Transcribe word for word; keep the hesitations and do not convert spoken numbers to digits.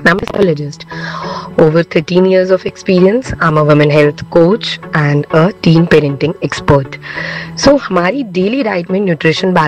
I'm a psychologist. Over thirteen years of experience, I'm a women health coach and a teen parenting expert. So हमारी daily diet में nutrition